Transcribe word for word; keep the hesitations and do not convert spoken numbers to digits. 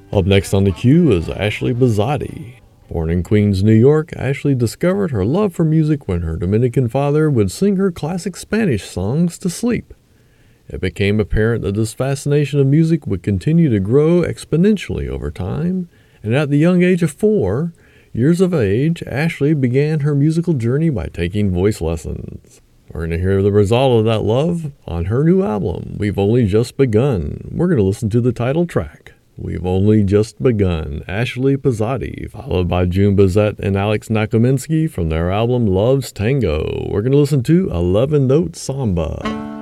Up next on the queue is Ashley Bazzotti. Born in Queens, New York, Ashley discovered her love for music when her Dominican father would sing her classic Spanish songs to sleep. It became apparent that this fascination of music would continue to grow exponentially over time, and at the young age of four years of age, Ashley began her musical journey by taking voice lessons. We're going to hear the result of that love on her new album, We've Only Just Begun. We're going to listen to the title track, We've Only Just Begun, Ashley Bazzotti, followed by June Bazette and Alex Nakominski from their album Love's Tango. We're going to listen to eleven Note Samba.